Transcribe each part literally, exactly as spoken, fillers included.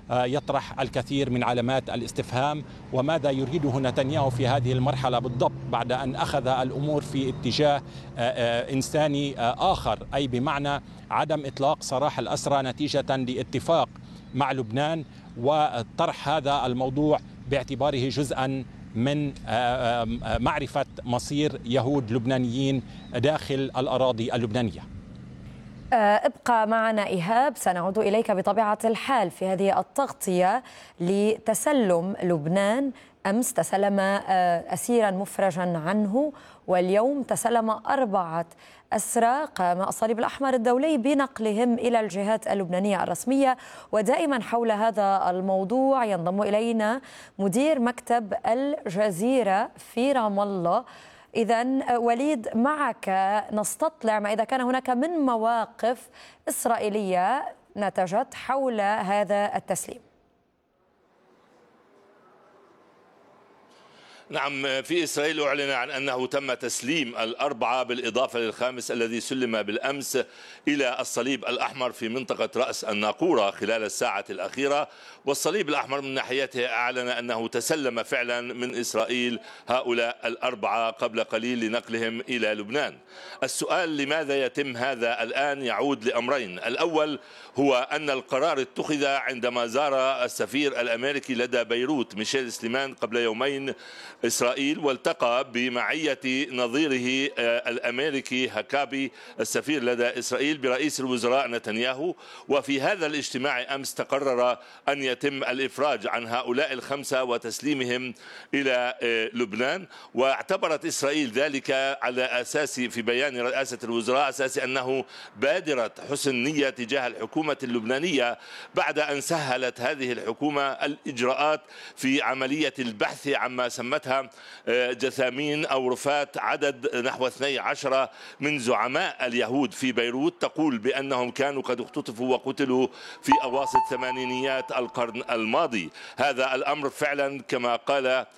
يطرح الكثير من علامات الاستفهام. وماذا يريده نتنياهو في هذه المرحلة بالضبط بعد أن أخذ الأمور في اتجاه إنساني آخر، أي بمعنى عدم إطلاق سراح الأسرى نتيجة لاتفاق مع لبنان، وطرح هذا الموضوع باعتباره جزءا من معرفة مصير يهود لبنانيين داخل الأراضي اللبنانية. ابقى معنا إيهاب، سنعود إليك بطبيعة الحال في هذه التغطية لتسلم لبنان. أمس تسلم أسيرا مفرجا عنه، واليوم تسلم أربعة أسرى قام الصليب الأحمر الدولي بنقلهم إلى الجهات اللبنانية الرسمية. ودائما حول هذا الموضوع ينضم إلينا مدير مكتب الجزيرة في رام الله. إذن وليد، معك نستطلع ما إذا كان هناك من مواقف إسرائيلية نتجت حول هذا التسليم. نعم، في إسرائيل أعلن عن أنه تم تسليم الأربعة بالإضافة للخامس الذي سلم بالأمس إلى الصليب الأحمر في منطقة رأس الناقورة خلال الساعة الأخيرة. والصليب الأحمر من ناحيته أعلن أنه تسلم فعلا من إسرائيل هؤلاء الأربعة قبل قليل لنقلهم إلى لبنان. السؤال لماذا يتم هذا الآن يعود لأمرين. الأول هو أن القرار اتخذ عندما زار السفير الأمريكي لدى بيروت ميشيل سليمان قبل يومين إسرائيل، والتقى بمعية نظيره الأمريكي هكابي السفير لدى إسرائيل برئيس الوزراء نتنياهو. وفي هذا الاجتماع أمس تقرر أن يتم الإفراج عن هؤلاء الخمسة وتسليمهم إلى لبنان. واعتبرت إسرائيل ذلك على أساس في بيان رئاسة الوزراء أساس أنه بادرة حسن نية تجاه الحكومة اللبنانية بعد أن سهلت هذه الحكومة الإجراءات في عملية البحث عما سمتها جثامين أو رفات عدد نحو اثني عشر من زعماء اليهود في بيروت، تقول بأنهم كانوا قد اختطفوا وقتلوا في أواسط ثمانينيات القرن الماضي. هذا الأمر فعلا كما قال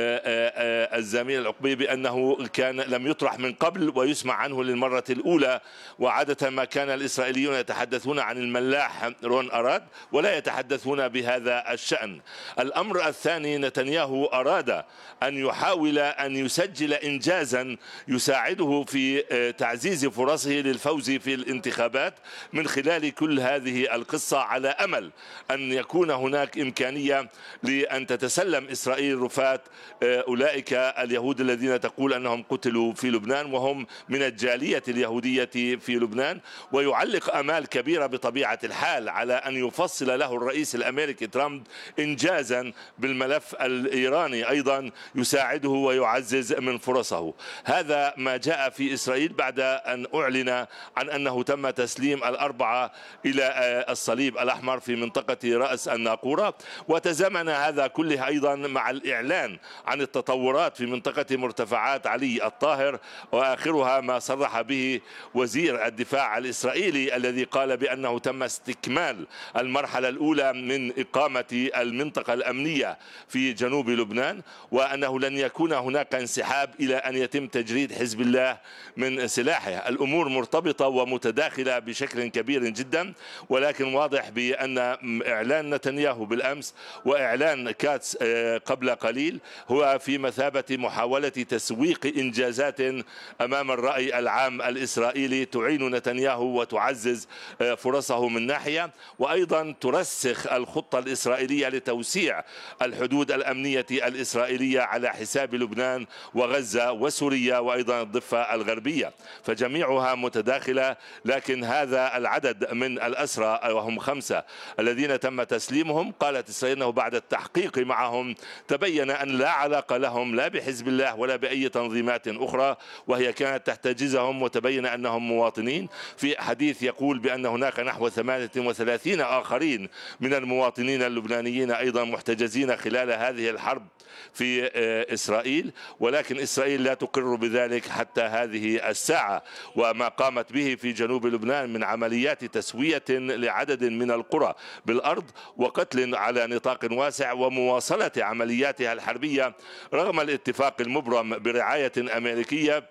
الزميل العقبي بأنه كان لم يطرح من قبل ويسمع عنه للمرة الأولى. وعادة ما كان الإسرائيليون يتحدثون عن الملاح رون أراد ولا يتحدثون بهذا الشأن. الأمر الثاني، نتنياهو أراد أن يحاول أن يسجل إنجازا يساعده في تعزيز فرصه للفوز في الانتخابات من خلال كل هذه القصة، على أمل أن يكون هناك إمكانية لأن تتسلم إسرائيل رفات أولئك اليهود الذين تقول أنهم قتلوا في لبنان وهم من الجالية اليهودية في لبنان. ويعلق آمال كبيرة بطبيعة الحال على أن يفصل له الرئيس الأمريكي ترامب إنجازا بالملف الإيراني أيضا يساعده ويعزز من فرصه. هذا ما جاء في إسرائيل بعد أن أعلن عن أنه تم تسليم الأربعة إلى الصليب الأحمر في منطقة رأس الناقورة. وتزامن هذا كله أيضا مع الإعلان عن التطورات في منطقة مرتفعات علي الطاهر، وآخرها ما صرح به وزير الدفاع الإسرائيلي الذي قال بأنه تم استكمال المرحلة الأولى من إقامة المنطقة الأمنية في جنوب لبنان، وأنه لن يكون هناك انسحاب إلى أن يتم تجريد حزب الله من سلاحه. الأمور مرتبطة ومتداخلة بشكل كبير جدا، ولكن واضح بأن إعلان نتنياهو بالأمس وإعلان كاتس قبل قليل هو في مثابة محاولة تسويق إنجازات أمام الرأي العام الإسرائيلي تعين نتنياهو وتعزز فرصه من ناحية، وأيضا ترسخ الخطة الإسرائيلية لتوسيع الحدود الأمنية الإسرائيلية على حساب لبنان وغزة وسوريا وأيضا الضفة الغربية، فجميعها متداخلة. لكن هذا العدد من الأسرى وهم خمسة الذين تم تسليمهم، قالت إسرائيل أنه بعد التحقيق معهم تبين أن لا علاقة لهم لا بحزب الله ولا بأي تنظيمات أخرى، وهي كانت تحتجزهم، وتبين أنهم مواطنين. في حديث يقول بأن هناك نحو ثمانية وثلاثين آخرين من المواطنين اللبنانيين أيضا محتجزين خلال هذه الحرب في إسرائيل، ولكن إسرائيل لا تقر بذلك حتى هذه الساعة. وما قامت به في جنوب لبنان من عمليات تسوية لعدد من القرى بالأرض وقتل على نطاق واسع ومواصلة عملياتها الحربية رغم الاتفاق المبرم برعاية أمريكية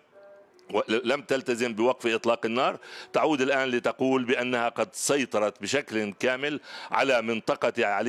لم تلتزم بوقف إطلاق النار، تعود الآن لتقول بأنها قد سيطرت بشكل كامل على منطقة علي